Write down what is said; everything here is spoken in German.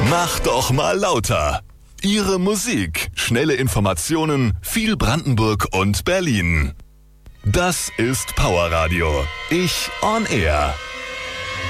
Mach doch mal lauter. Ihre Musik, schnelle Informationen, viel Brandenburg und Berlin. Das ist Powerradio. Ich on Air.